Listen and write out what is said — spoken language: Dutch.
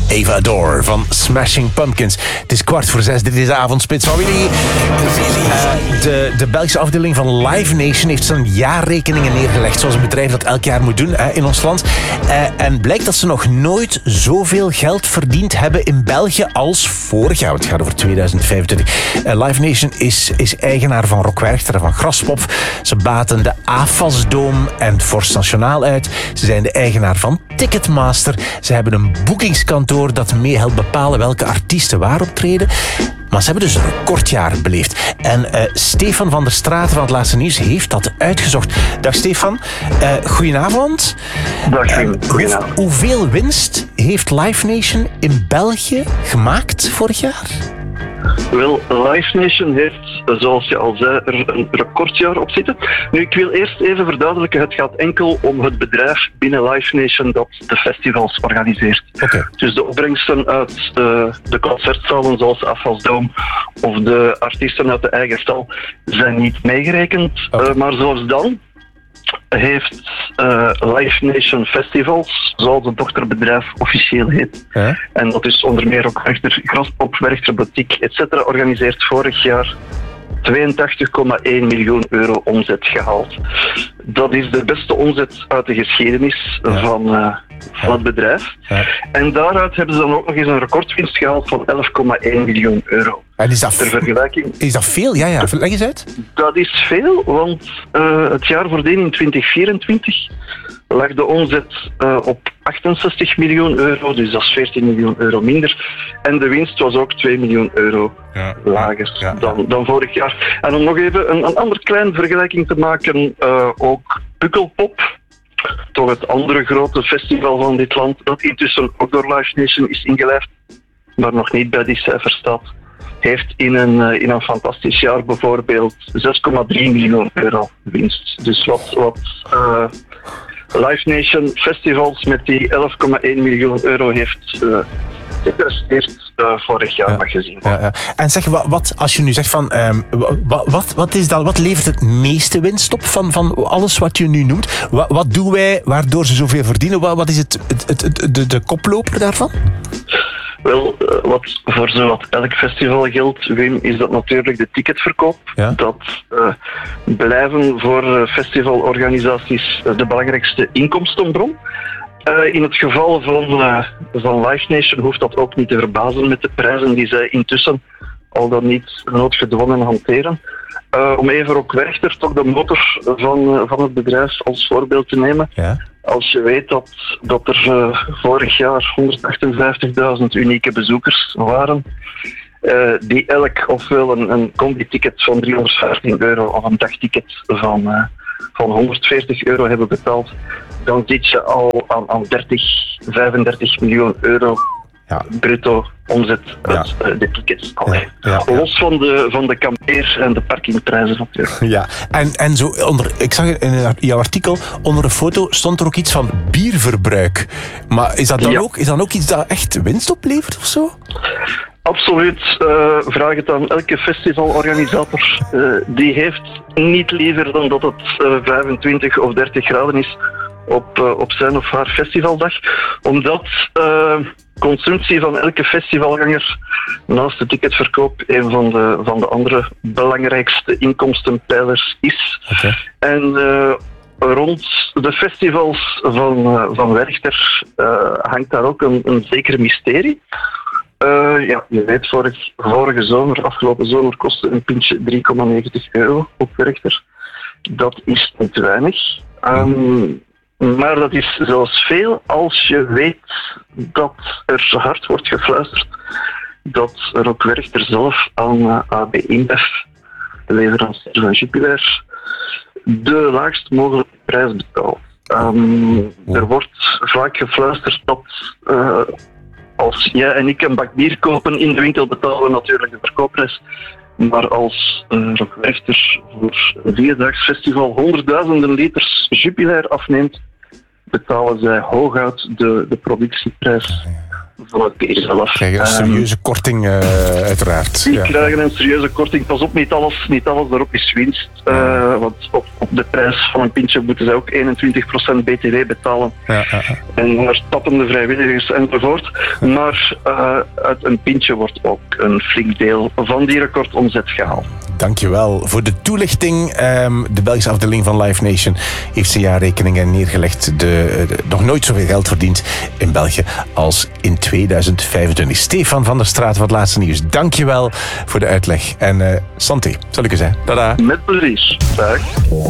Eva Adore van Smashing Pumpkins. Het is 5:15, dit is de avondspits van Willy. De Belgische afdeling van Live Nation heeft zijn jaarrekeningen neergelegd, zoals een bedrijf dat elk jaar moet doen in ons land. En blijkt dat ze nog nooit zoveel geld verdiend hebben in België als vorig jaar. Het gaat over 2025. Live Nation is eigenaar van Rock Werchter en van Graspop. Ze baten de AFAS-Dome en Forst Nationaal uit. Ze zijn de eigenaar van Ticketmaster. Ze hebben een boekingskantoor dat mee helpt bepalen welke artiesten waar optreden. Maar ze hebben dus een recordjaar beleefd. En Stefan van der Straten van het Laatste Nieuws heeft dat uitgezocht. Dag Stefan, goedenavond. Dag, goedenavond. Hoeveel winst heeft Live Nation in België gemaakt vorig jaar? Wel, Live Nation heeft, zoals je al zei, er een recordjaar op zitten. Nu, ik wil eerst even verduidelijken, het gaat enkel om het bedrijf binnen Live Nation dat de festivals organiseert. Okay. Dus de opbrengsten uit de concertzalen zoals AFAS Dome of de artiesten uit de eigen stal zijn niet meegerekend. Okay. Maar zelfs dan heeft Live Nation Festivals, zoals het dochterbedrijf officieel heet. En dat is onder meer ook Werchter, Graspop, Werchter Boutique, etc. organiseert vorig jaar 82,1 miljoen euro omzet gehaald. Dat is de beste omzet uit de geschiedenis van het bedrijf. Ja. En daaruit hebben ze dan ook nog eens een recordwinst gehaald van 11,1 miljoen euro. En is dat ter vergelijking? Is dat veel? Ja. Leg eens uit. Dat is veel, want het jaar voordien in 2024 lag de omzet op 68 miljoen euro, dus dat is 14 miljoen euro minder. En de winst was ook 2 miljoen euro lager dan vorig jaar. En om nog even een andere kleine vergelijking te maken, ook Pukkelpop, toch het andere grote festival van dit land, dat intussen ook door Live Nation is ingelijfd, maar nog niet bij die cijfers staat, heeft in een fantastisch jaar bijvoorbeeld 6,3 miljoen euro winst. Dus wat Live Nation Festivals met die 11,1 miljoen euro heeft gepresteerd vorig jaar mag gezien. Ja. En zeg, wat als je nu zegt van wat levert het meeste winst op van alles wat je nu noemt? Wat doen wij waardoor ze zoveel verdienen? Wat is de koploper daarvan? Wel, wat voor zowat elk festival geldt, Wim, is dat natuurlijk de ticketverkoop. Ja? Dat blijven voor festivalorganisaties de belangrijkste inkomstenbron. In het geval van Live Nation hoeft dat ook niet te verbazen met de prijzen die zij intussen al dan niet noodgedwongen hanteren. Om even ook Werchter, toch de motor van het bedrijf, als voorbeeld te nemen. Ja? Als je weet dat er vorig jaar 158.000 unieke bezoekers waren, die elk ofwel een combi-ticket van 315 euro of een dagticket van 140 euro hebben betaald, dan zit je al aan 35 miljoen euro bruto omzet uit de tickets. Los van de kampeer en de parkingprijzen natuurlijk. Ja, en zo ik zag in jouw artikel, onder een foto stond er ook iets van bierverbruik. Maar is dat dan ook iets dat echt winst oplevert of zo? Absoluut. Vraag het aan elke festivalorganisator. Die heeft niet liever dan dat het 25 of 30 graden is op zijn of haar festivaldag. Omdat consumptie van elke festivalganger naast de ticketverkoop een van de andere belangrijkste inkomstenpijlers is. Okay. En rond de festivals van Werchter hangt daar ook een zeker mysterie. Je weet, afgelopen zomer kostte een pintje 3,90 euro op Werchter. Dat is niet te weinig. Maar dat is zelfs veel als je weet dat er zo hard wordt gefluisterd dat Rock Werchter zelf aan AB InBev, de leverancier van Jupiler, de laagst mogelijke prijs betaalt. Er wordt vaak gefluisterd dat als jij en ik een bak bier kopen in de winkel, betalen we natuurlijk de verkoopprijs. Maar als Rock Werchter voor een 4-daags festival honderdduizenden liters Jupiler afneemt, betalen zij hooguit de productieprijs van het bier zelf. Krijg je een serieuze korting, uiteraard. Die krijgen een serieuze korting. Pas op, niet alles daarop is winst. Want op de prijs van een pintje moeten ze ook 21% BTW betalen. En er stappen de vrijwilligers enzovoort. Maar uit een pintje wordt ook een flink deel van die recordomzet gehaald. Dankjewel voor de toelichting. De Belgische afdeling van Live Nation heeft zijn jaarrekeningen neergelegd. Nog nooit zoveel geld verdiend in België als in 2025. Stefan van der Straat van het laatste nieuws. Dankjewel voor de uitleg. En santé, zal ik u zeggen. Tada. Met plezier. Dag.